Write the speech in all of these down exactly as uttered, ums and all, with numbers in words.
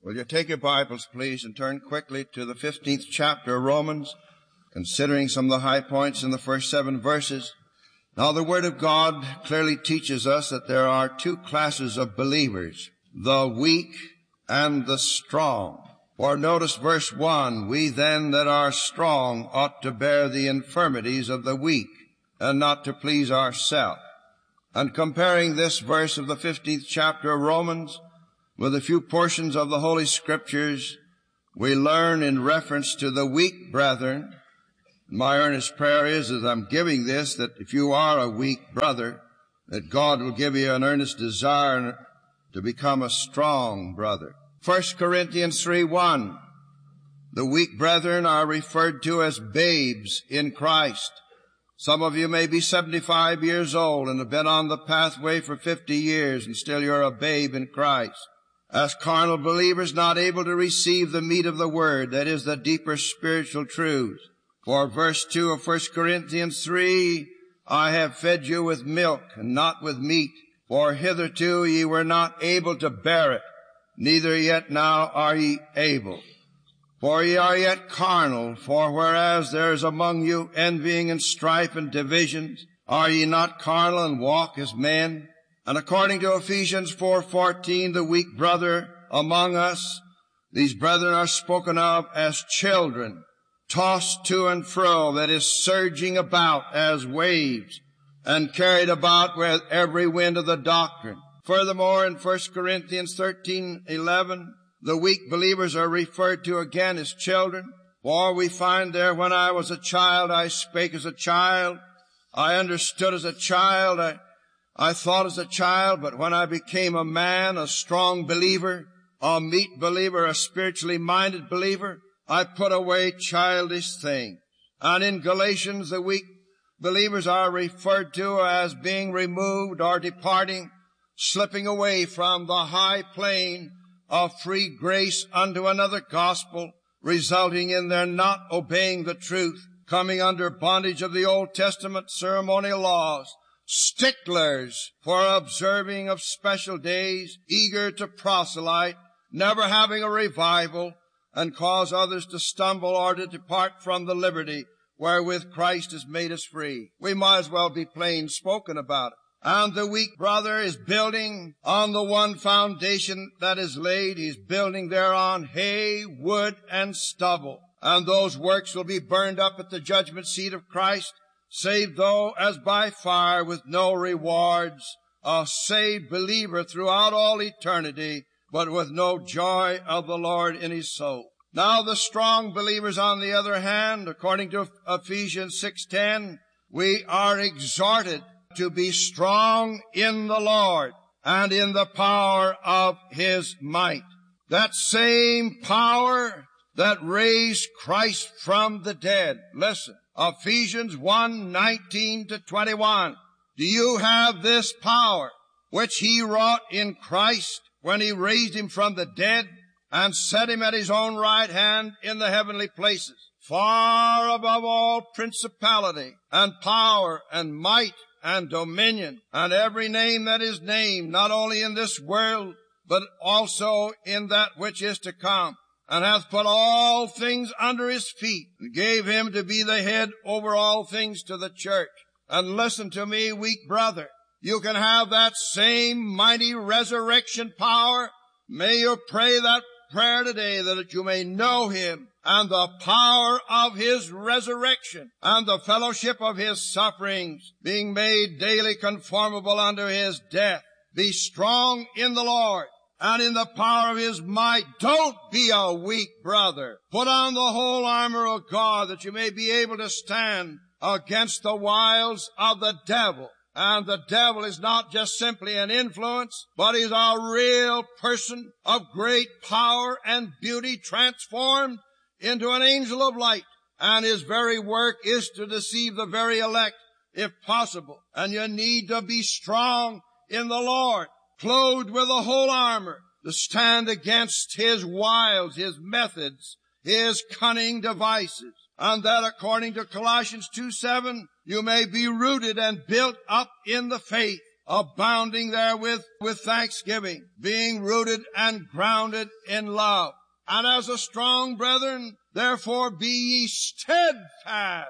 Will you take your Bibles, please, and turn quickly to the fifteenth chapter of Romans, considering some of the high points in the first seven verses. Now, the Word of God clearly teaches us that there are two classes of believers, the weak and the strong. For notice verse one, we then that are strong ought to bear the infirmities of the weak, and not to please ourselves. And comparing this verse of the fifteenth chapter of Romans with a few portions of the Holy Scriptures, we learn in reference to the weak brethren. My earnest prayer is, as I'm giving this, that if you are a weak brother, that God will give you an earnest desire to become a strong brother. First Corinthians three one, the weak brethren are referred to as babes in Christ. Some of you may be seventy-five years old and have been on the pathway for fifty years, and still you're a babe in Christ. As carnal believers not able to receive the meat of the Word, that is the deeper spiritual truth. For verse two of First Corinthians three, I have fed you with milk and not with meat, for hitherto ye were not able to bear it, neither yet now are ye able. For ye are yet carnal, for whereas there is among you envying and strife and divisions, are ye not carnal and walk as men? And according to Ephesians four fourteen, the weak brother among us, these brethren are spoken of as children, tossed to and fro, that is, surging about as waves, and carried about with every wind of the doctrine. Furthermore, in First Corinthians thirteen eleven, the weak believers are referred to again as children. For we find there, when I was a child, I spake as a child, I understood as a child, I I thought as a child, but when I became a man, a strong believer, a meat believer, a spiritually minded believer, I put away childish things. And in Galatians, the weak believers are referred to as being removed or departing, slipping away from the high plane of free grace unto another gospel, resulting in their not obeying the truth, coming under bondage of the Old Testament ceremonial laws, sticklers for observing of special days, eager to proselyte, never having a revival, and cause others to stumble or to depart from the liberty wherewith Christ has made us free. We might as well be plain spoken about it. And the weak brother is building on the one foundation that is laid. He's building thereon hay, wood, and stubble. And those works will be burned up at the judgment seat of Christ, save though as by fire with no rewards, a saved believer throughout all eternity, but with no joy of the Lord in his soul. Now the strong believers, on the other hand, according to Ephesians six ten, we are exhorted to be strong in the Lord and in the power of His might. That same power that raised Christ from the dead. Listen, Ephesians one nineteen to twenty-one. Do you have this power which He wrought in Christ when He raised Him from the dead and set Him at His own right hand in the heavenly places, far above all principality and power and might and dominion, and every name that is named, not only in this world, but also in that which is to come, and hath put all things under His feet, and gave Him to be the head over all things to the church. And listen to me, weak brother, you can have that same mighty resurrection power. May you pray that prayer today, that you may know Him and the power of His resurrection and the fellowship of His sufferings, being made daily conformable unto His death. Be strong in the Lord and in the power of His might. Don't be a weak brother. Put on the whole armor of God, that you may be able to stand against the wiles of the devil. And the devil is not just simply an influence, but is a real person of great power and beauty, transformed into an angel of light. And his very work is to deceive the very elect, if possible. And you need to be strong in the Lord, clothed with the whole armor, to stand against his wiles, his methods, his cunning devices. And that, according to Colossians two seven, you may be rooted and built up in the faith, abounding therewith with thanksgiving, being rooted and grounded in love. And as a strong brethren, therefore be ye steadfast,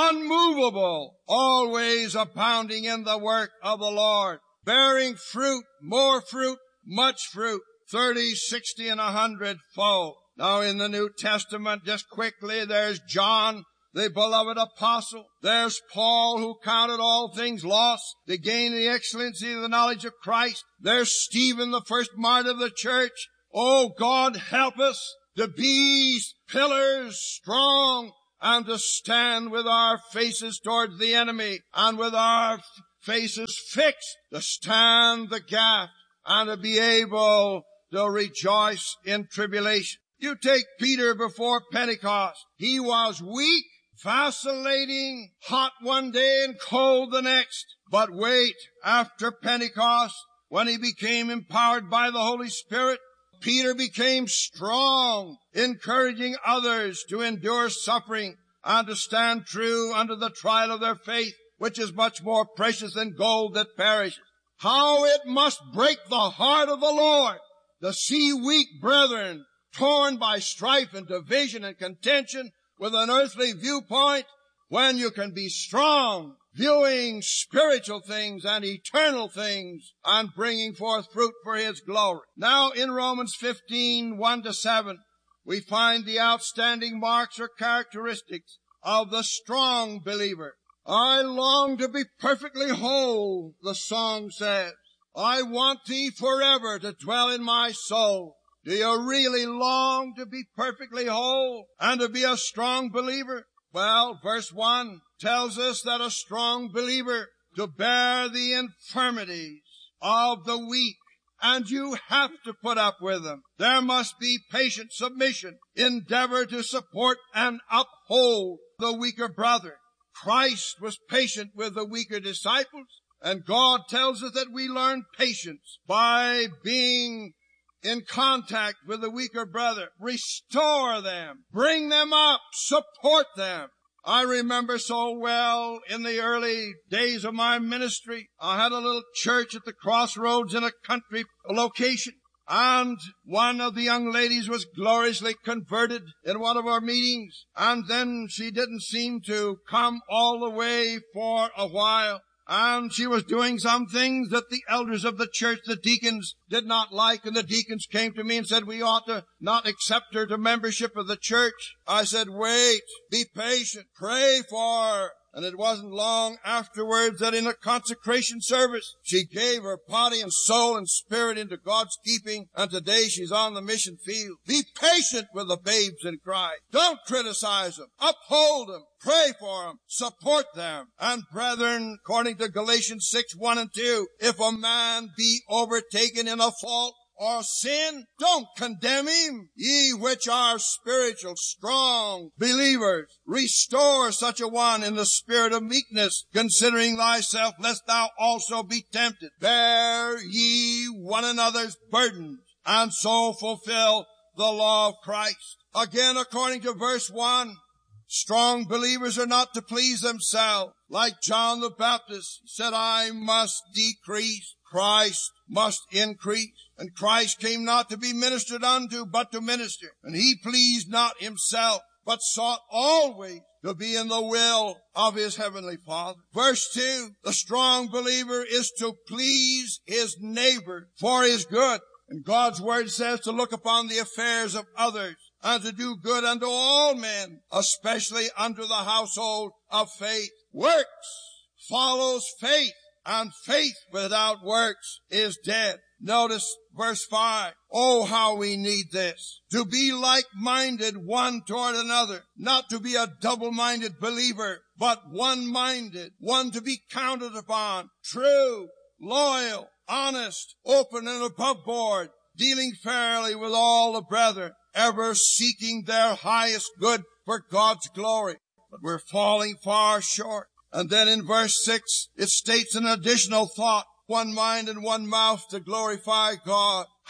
unmovable, always abounding in the work of the Lord, bearing fruit, more fruit, much fruit, thirty, sixty, and a hundred fold. Now in the New Testament, just quickly, there's John, the beloved apostle. There's Paul, who counted all things lost to gain the excellency of the knowledge of Christ. There's Stephen, the first martyr of the church. Oh, God, help us to be pillars strong and to stand with our faces towards the enemy and with our f- faces fixed to stand the gap and to be able to rejoice in tribulation. You take Peter before Pentecost. He was weak, vacillating, hot one day and cold the next. But wait, after Pentecost, when he became empowered by the Holy Spirit, Peter became strong, encouraging others to endure suffering and to stand true under the trial of their faith, which is much more precious than gold that perishes. How it must break the heart of the Lord to see weak brethren torn by strife and division and contention with an earthly viewpoint, when you can be strong, viewing spiritual things and eternal things and bringing forth fruit for His glory. Now in Romans fifteen, one to seven, we find the outstanding marks or characteristics of the strong believer. I long to be perfectly whole, the song says. I want Thee forever to dwell in my soul. Do you really long to be perfectly whole and to be a strong believer? Well, verse one tells us that a strong believer to bear the infirmities of the weak, and you have to put up with them. There must be patient submission, endeavor to support and uphold the weaker brother. Christ was patient with the weaker disciples, and God tells us that we learn patience by being in contact with the weaker brother. Restore them. Bring them up. Support them. I remember so well in the early days of my ministry, I had a little church at the crossroads in a country location. And one of the young ladies was gloriously converted in one of our meetings. And then she didn't seem to come all the way for a while. And she was doing some things that the elders of the church, the deacons, did not like. And the deacons came to me and said, we ought to not accept her to membership of the church. I said, wait, be patient, pray for her. And it wasn't long afterwards that in a consecration service, she gave her body and soul and spirit into God's keeping, and today she's on the mission field. Be patient with the babes in Christ. Don't criticize them. Uphold them. Pray for them. Support them. And brethren, according to Galatians six, one and two, if a man be overtaken in a fault or sin, don't condemn him. Ye which are spiritual, strong believers, restore such a one in the spirit of meekness, considering thyself, lest thou also be tempted. Bear ye one another's burdens, and so fulfill the law of Christ. Again, according to verse one, strong believers are not to please themselves. Like John the Baptist said, I must decrease, Christ must increase. And Christ came not to be ministered unto, but to minister. And He pleased not Himself, but sought always to be in the will of His heavenly Father. Verse two, the strong believer is to please his neighbor for his good. And God's word says to look upon the affairs of others and to do good unto all men, especially unto the household of faith. Works follows faith, and faith without works is dead. Notice verse five. Oh, how we need this. To be like-minded one toward another. Not to be a double-minded believer, but one-minded. One to be counted upon. True, loyal, honest, open and above board. Dealing fairly with all the brethren. Ever seeking their highest good for God's glory. But we're falling far short. And then in verse six, it states an additional thought. One mind and one mouth to glorify God.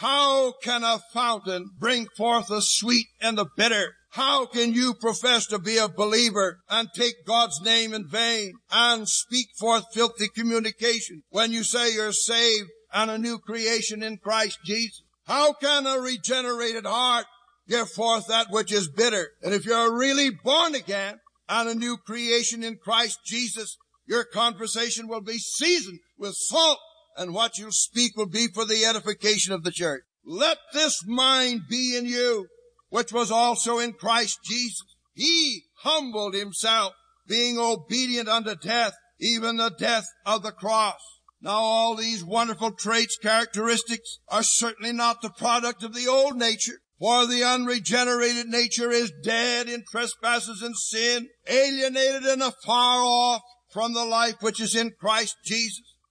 How can a fountain bring forth the sweet and the bitter? How can you profess to be a believer and take God's name in vain and speak forth filthy communication when you say you're saved and a new creation in Christ Jesus? How can a regenerated heart give forth that which is bitter? And if you're really born again and a new creation in Christ Jesus, your conversation will be seasoned with salt, and what you'll speak will be for the edification of the church. Let this mind be in you, which was also in Christ Jesus. He humbled himself, being obedient unto death, even the death of the cross. Now all these wonderful traits, characteristics, are certainly not the product of the old nature, for the unregenerated nature is dead in trespasses and sin, alienated and afar off from the life which is in Christ Jesus.